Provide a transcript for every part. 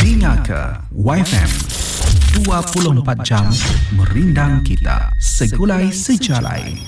Dengar ke YFM 24 jam merindang kita segulai sejalai.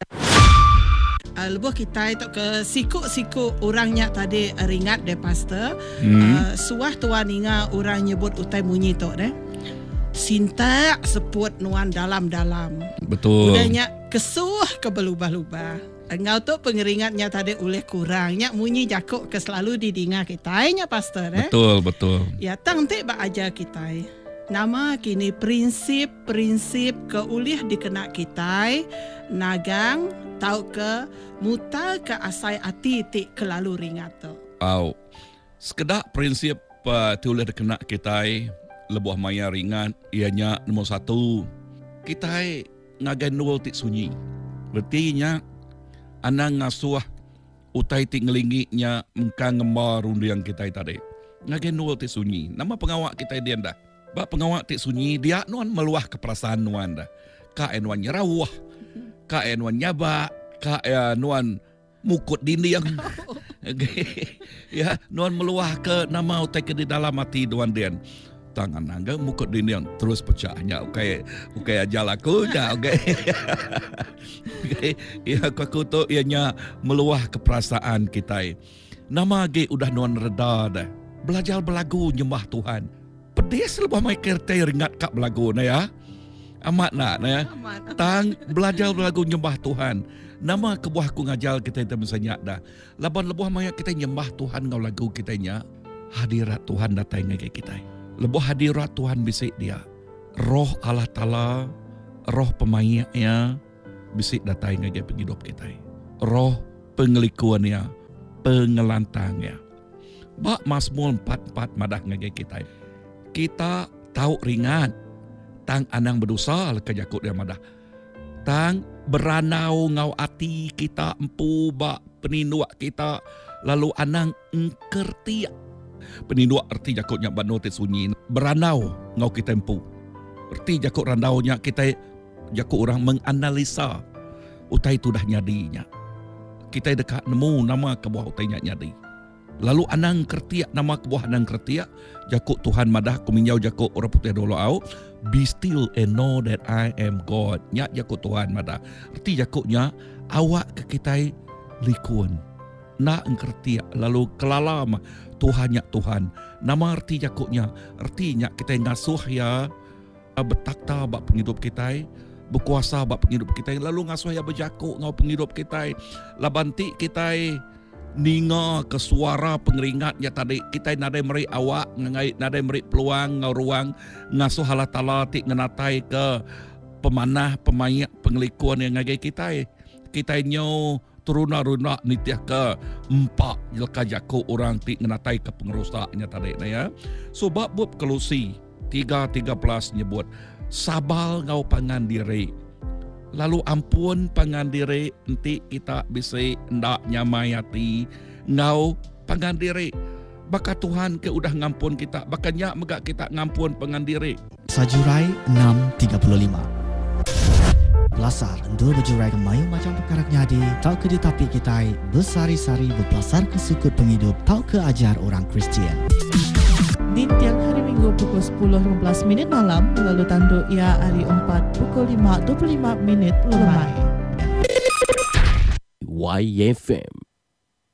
Lebuh kita itu ke sikuk-sikuk orangnya tadi ringat deh pastor. Suah tuan inga orang nyebut utai munyi tu deh. Sinta seput nuan dalam-dalam. Betul. Udahnya kesuh ke belubah-lubah. Engau tu pengeringatnya tadi oleh kurangnya munyi jakuk ke selalu didinga kita nya pastor eh. Betul. Ya tang te ba aja kita. Nama kini prinsip ke ulih dikena kita nagang tau ke muta ke asai ati ti kelalu ringat tu. Sekedak prinsip ti ulih dikena kita lebuh maya ringat ianya nombor 1 kita ngagan nol ti sunyi. Berarti nya anang ngasuh utai ti ngelingiknya engkang ngemar undiang kita tadi. Ngagen nol ti sunyi. Nama pengawak kita dia dah. Ba pengawak ti sunyi dia nuan meluah ke perasaan nuan dah. Ka nuan nyerawah. Ka nuan nyaba, ka nuan mukut dinding. Ya, nuan meluah ke nama utai ke di dalam hati nuan dian. Tangan nangga mukut dinding terus pecahnya. Okey ajal aku nya okey. Ya aku tu ianya meluah ke perasaan kita. Nama ge udah nuan reda dah. Belajar berlagu nyembah Tuhan. Pedis lebih mai kertai ringat kak berlagu na ya. Amat nak na ya. Tang belajar berlagu nyembah Tuhan. Nama kebuah ku ngajal kita itu misalnya dah. Laban lebuh mai kita nyembah Tuhan ngau lagu kita nya. Hadirat Tuhan datang ngai kita. Lebuh hadirat Tuhan bisik dia. Roh Allah Ta'ala, roh pemainnya bisik datang ngai penghidup kita. Roh pengelikuannya, pengelantangnya. Bak Mazmur 44 madah ngai kita. Kita tahu ringat tang anang berdosa ke jakut dia madah. Tang beranau ngau ati kita empu bak peninduak kita lalu anang engkerti. Peninduak erti jakutnya bano te sunyi beranau ngau kita empu. Erti jakut randaunya kita jakut orang menganalisa utai tu dah nyadinya. Kita dekat nemu nama kebuah utai nyadi. Lalu anang kertiak nama kebuah anang kertiak jakut Tuhan madah kuminyau jakut orang putih dolo au be still and know that I am God. Nya jakut Tuhan madah. Erti jakutnya awak ke kita likun. Nak engkertiak lalu kelalam Tuhan nya Tuhan. Nama erti jakutnya ertinya kita ngasuh ya bertakta bak penghidup kita. Berkuasa bak penghidup kita. Lalu ngasuh ya berjakut ngau penghidup kita. Labanti kita ninga ke suara pengeringatnya tadi kita nadai meri awak ngai nadai meri peluang ngau ruang ngasuh Allah Taala ti ngenatai ke pemanah pemayak pengelikuan yang ngai kita nyo turuna-runa nitiah ke empat jelka jaku orang ti ngenatai ke pengerusaknya tadi na ya. So bab Kolosi 3:13 nyebut sabal ngau pangan diri. Lalu ampun pangan diri nanti kita bisa ndak nyamai hati ngau pangan diri. Baka Tuhan ke udah ngampun kita, bakanya megak kita ngampun pangan diri. Sajurai 6:35. Belasar endo berjurai kemayu macam perkara nyadi, tau ke ditapi kita bersari-sari berpelasar ke sukut penghidup, tau ke ajar orang Kristian. Di tiang hari Minggu pukul 10.15 malam, lalu tanduk ia hari 4 pukul 5.25 lemai. YFM